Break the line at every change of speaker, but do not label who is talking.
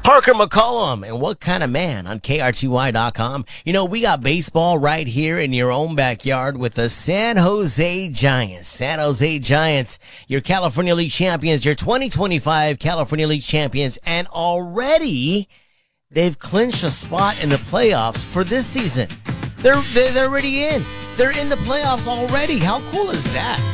Parker McCollum and What Kind of Man on KRTY.com. You know, we got baseball right here in your own backyard with the San Jose Giants. San Jose Giants, your California League champions, your 2025 California League champions, and already they've clinched a spot in the playoffs for this season. They're already in. They're in the playoffs already. How cool is that?